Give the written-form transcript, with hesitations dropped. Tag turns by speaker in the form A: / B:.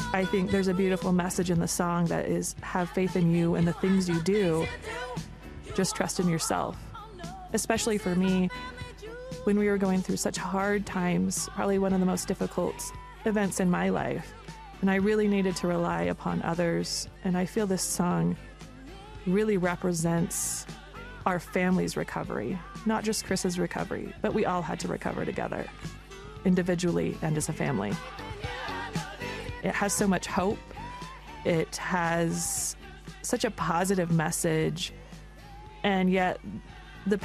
A: I think there's a beautiful message in the song that is, have faith in you and the things you do. Just trust in yourself. Especially for me, when we were going through such hard times, probably one of the most difficult events in my life. And I really needed to rely upon others. And I feel this song really represents our family's recovery, not just Chris's recovery, but we all had to recover together, individually and as a family. It has so much hope. It has such a positive message, and yet